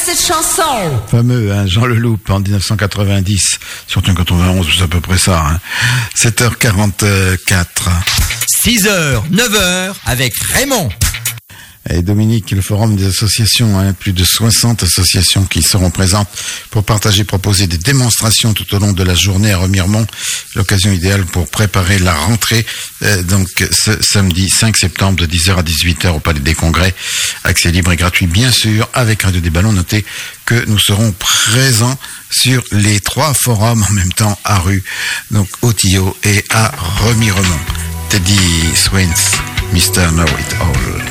cette chanson. Fameux, hein, Jean Leloup en 1990, surtout en 91, c'est à peu près ça. Hein. 7h44. 6h, 9h avec Raymond. Et Dominique, le forum des associations, hein, plus de 60 associations qui seront présentes pour partager, proposer des démonstrations tout au long de la journée à Remiremont. L'occasion idéale pour préparer la rentrée, donc ce samedi 5 septembre de 10h à 18h au Palais des Congrès. Accès libre et gratuit, bien sûr, avec Radio des Ballons. Notez que nous serons présents sur les 3 forums en même temps à Rue, donc au Tillot et à Remiremont. Teddy Swims, Mr. Know It All.